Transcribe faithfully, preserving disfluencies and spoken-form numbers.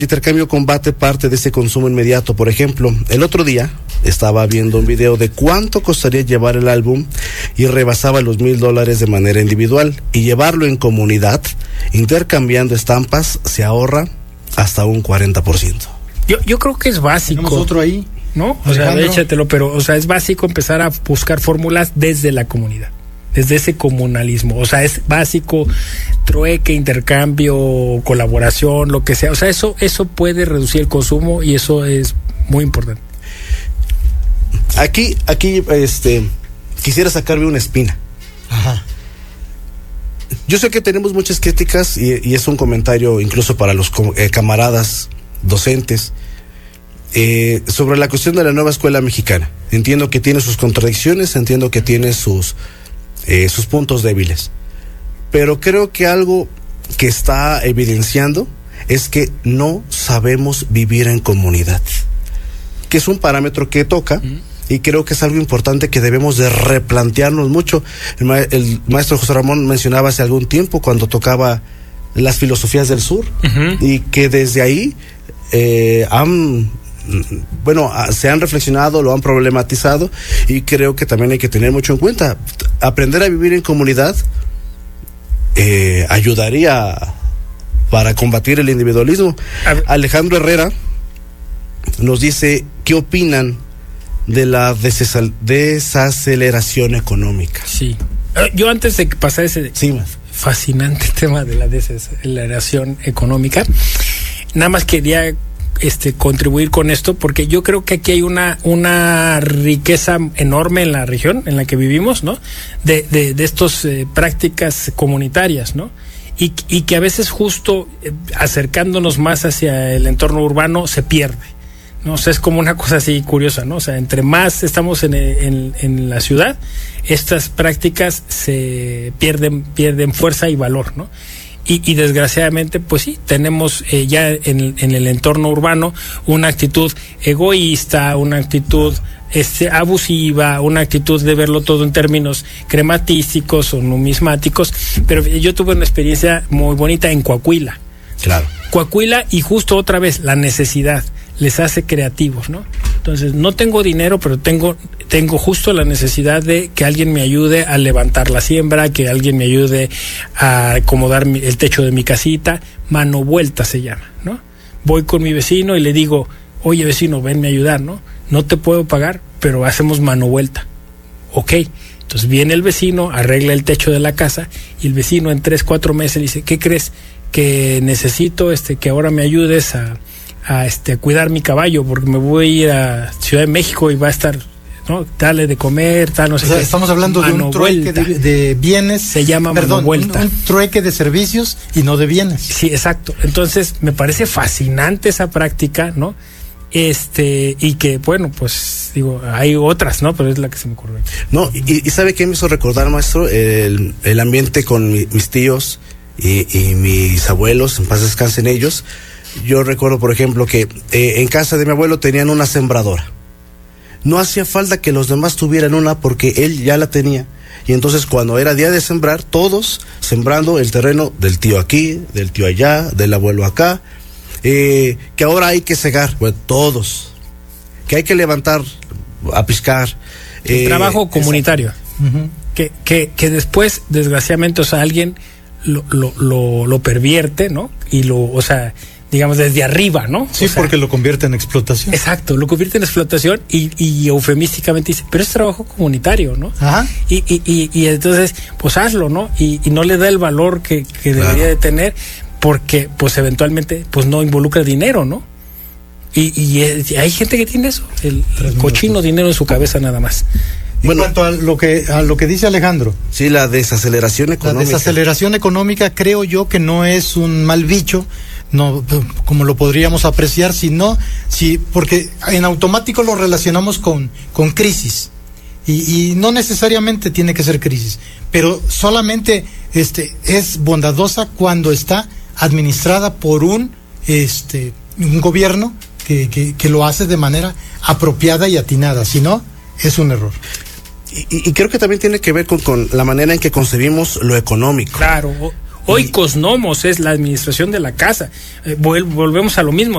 intercambio combate parte de ese consumo inmediato. Por ejemplo, el otro día estaba viendo un video de cuánto costaría llevar el álbum y rebasaba los mil dólares de manera individual, y llevarlo en comunidad, intercambiando estampas, se ahorra hasta un cuarenta por ciento. Yo, yo creo que es básico. Tenemos otro ahí, ¿no? O sea, échatelo, pero, o sea, es básico empezar a buscar fórmulas desde la comunidad, desde ese comunalismo. O sea, es básico, trueque, intercambio, colaboración, lo que sea. O sea, eso, eso puede reducir el consumo y eso es muy importante. Aquí, aquí, este, quisiera sacarme una espina. Ajá. Yo sé que tenemos muchas críticas y, y es un comentario incluso para los eh, camaradas docentes eh, sobre la cuestión de la nueva escuela mexicana. Entiendo que tiene sus contradicciones, entiendo que tiene sus eh, sus puntos débiles, pero creo que algo que está evidenciando es que no sabemos vivir en comunidad, que es un parámetro que toca. Mm. Y creo que es algo importante que debemos de replantearnos mucho. El, ma- el maestro José Ramón mencionaba hace algún tiempo cuando tocaba las filosofías del sur, uh-huh. y que desde ahí eh, han, bueno, se han reflexionado, lo han problematizado, y creo que también hay que tener mucho en cuenta. Aprender a vivir en comunidad eh, ayudaría para combatir el individualismo. Alejandro Herrera nos dice, ¿qué opinan de la desesal- desaceleración económica? Sí. Yo antes de que pasara ese sí, fascinante tema de la desaceleración económica, nada más quería este contribuir con esto, porque yo creo que aquí hay una una riqueza enorme en la región en la que vivimos, ¿no? De de, de estos eh, prácticas comunitarias, ¿no? Y, y que a veces justo eh, acercándonos más hacia el entorno urbano se pierde. No, o sea, es como una cosa así curiosa, ¿no? O sea, entre más estamos en, en, en la ciudad, estas prácticas se pierden, pierden fuerza y valor, ¿no? Y, y desgraciadamente, pues sí, tenemos eh, ya en, en el entorno urbano una actitud egoísta, una actitud este, abusiva, una actitud de verlo todo en términos crematísticos o numismáticos. Pero yo tuve una experiencia muy bonita en Coahuila. Claro. Coahuila, y justo otra vez, la necesidad les hace creativos, ¿no? Entonces, no tengo dinero, pero tengo tengo justo la necesidad de que alguien me ayude a levantar la siembra, que alguien me ayude a acomodar mi, el techo de mi casita. Mano vuelta se llama, ¿no? Voy con mi vecino y le digo, oye vecino, venme a ayudar, ¿no? No te puedo pagar, pero hacemos mano vuelta. Ok. Entonces viene el vecino, arregla el techo de la casa, y el vecino en tres, cuatro meses dice, ¿qué crees? Que necesito este que ahora me ayudes a a este a cuidar mi caballo, porque me voy a ir a Ciudad de México y va a estar, ¿no? Dale de comer, tal, no sé. O sea, qué. Estamos hablando mano de un trueque de, de bienes. Se llama perdón, mano vuelta. Un, un trueque de servicios y no de bienes. Sí, exacto. Entonces, me parece fascinante esa práctica, ¿no? Este, y que, bueno, pues, digo, hay otras, ¿no? Pero es la que se me ocurrió. No, y, y ¿sabe qué me hizo recordar, maestro? El, el ambiente con mi, mis tíos y, y mis abuelos, en paz descansen ellos. Yo recuerdo, por ejemplo, que eh, en casa de mi abuelo tenían una sembradora. No hacía falta que los demás tuvieran una porque él ya la tenía. Y entonces cuando era día de sembrar, todos sembrando el terreno del tío aquí, del tío allá, del abuelo acá. Eh, que ahora hay que cegar, bueno, todos. Que hay que levantar, a piscar. Eh, trabajo comunitario. Uh-huh. Que, que, que después, desgraciadamente, o sea, alguien lo, lo, lo, lo pervierte, ¿no? Y lo, o sea... digamos, desde arriba, ¿no? Sí, o sea, porque lo convierte en explotación. Exacto, lo convierte en explotación y, y eufemísticamente dice, pero es trabajo comunitario, ¿no? Ajá. Y, y, y, y entonces, pues hazlo, ¿no? Y, y no le da el valor que, que claro. debería de tener, porque, pues, eventualmente, pues, no involucra dinero, ¿no? Y, y, y hay gente que tiene eso, el, el cochino dinero en su cabeza nada más. En bueno, cuanto a lo que a lo que dice Alejandro, sí, la desaceleración económica. La desaceleración económica creo yo que no es un mal bicho, no como lo podríamos apreciar, sino sí, porque en automático lo relacionamos con con crisis y, y no necesariamente tiene que ser crisis, pero solamente este es bondadosa cuando está administrada por un este un gobierno que que, que lo hace de manera apropiada y atinada, si no es un error. Y, y creo que también tiene que ver con, con la manera en que concebimos lo económico. Claro, hoy y... Cosnomos es la administración de la casa. Eh, vol- volvemos a lo mismo.